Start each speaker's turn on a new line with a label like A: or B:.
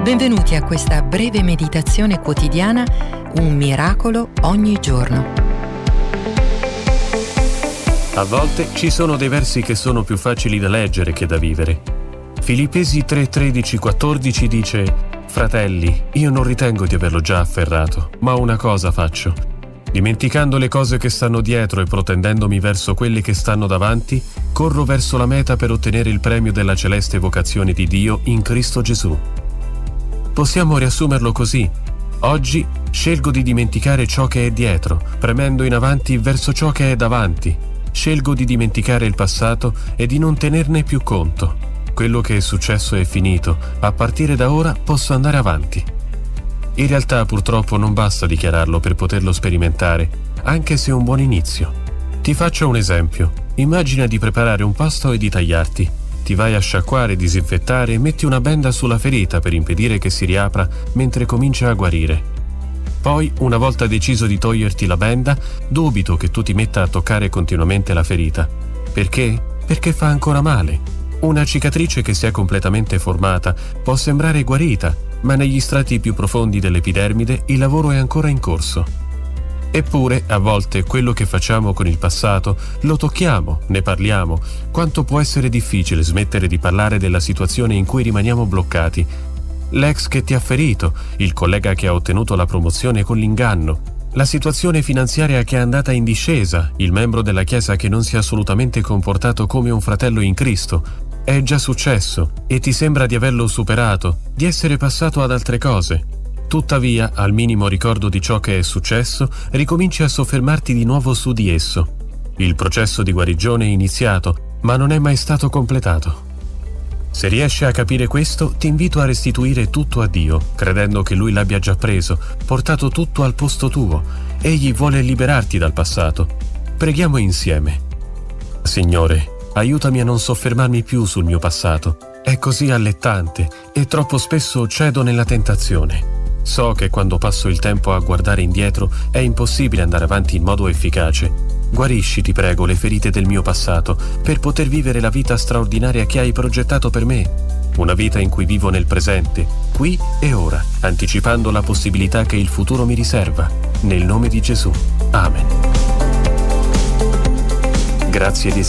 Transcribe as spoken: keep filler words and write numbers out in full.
A: Benvenuti a questa breve meditazione quotidiana, un miracolo ogni giorno.
B: A volte ci sono dei versi che sono più facili da leggere che da vivere. Filippesi tre, tredici, quattordici dice: «Fratelli, io non ritengo di averlo già afferrato, ma una cosa faccio. Dimenticando le cose che stanno dietro e protendendomi verso quelle che stanno davanti, corro verso la meta per ottenere il premio della celeste vocazione di Dio in Cristo Gesù». Possiamo riassumerlo così: oggi scelgo di dimenticare ciò che è dietro, premendo in avanti verso ciò che è davanti. Scelgo di dimenticare il passato e di non tenerne più conto. Quello che è successo è finito, a partire da ora posso andare avanti. In realtà purtroppo non basta dichiararlo per poterlo sperimentare, anche se è un buon inizio. Ti faccio un esempio. Immagina di preparare un pasto e di tagliarti. Ti vai a sciacquare, disinfettare e metti una benda sulla ferita per impedire che si riapra mentre comincia a guarire. Poi, una volta deciso di toglierti la benda, dubito che tu ti metta a toccare continuamente la ferita. Perché? Perché fa ancora male. Una cicatrice che si è completamente formata può sembrare guarita, ma negli strati più profondi dell'epidermide il lavoro è ancora in corso. Eppure, a volte, quello che facciamo con il passato lo tocchiamo, ne parliamo. Quanto può essere difficile smettere di parlare della situazione in cui rimaniamo bloccati. L'ex che ti ha ferito, il collega che ha ottenuto la promozione con l'inganno, la situazione finanziaria che è andata in discesa, il membro della Chiesa che non si è assolutamente comportato come un fratello in Cristo. È già successo e ti sembra di averlo superato, di essere passato ad altre cose. Tuttavia, al minimo ricordo di ciò che è successo, ricominci a soffermarti di nuovo su di esso. Il processo di guarigione è iniziato, ma non è mai stato completato. Se riesci a capire questo, ti invito a restituire tutto a Dio, credendo che Lui l'abbia già preso, portato tutto al posto tuo. Egli vuole liberarti dal passato. Preghiamo insieme. Signore, aiutami a non soffermarmi più sul mio passato. È così allettante e troppo spesso cedo nella tentazione. So che quando passo il tempo a guardare indietro è impossibile andare avanti in modo efficace. Guarisci, ti prego, le ferite del mio passato per poter vivere la vita straordinaria che hai progettato per me. Una vita in cui vivo nel presente, qui e ora, anticipando la possibilità che il futuro mi riserva. Nel nome di Gesù. Amen. Grazie di esistere.